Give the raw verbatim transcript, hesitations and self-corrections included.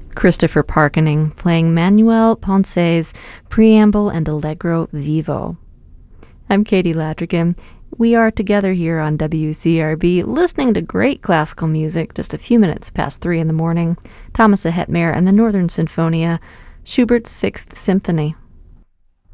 Christopher Parkening playing Manuel Ponce's Preamble and Allegro Vivo. I'm Katie Ladrigan. We are together here on W C R B listening to great classical music just a few minutes past three in the morning. Thomas Hetmeier and the Northern Sinfonia, Schubert's Sixth Symphony.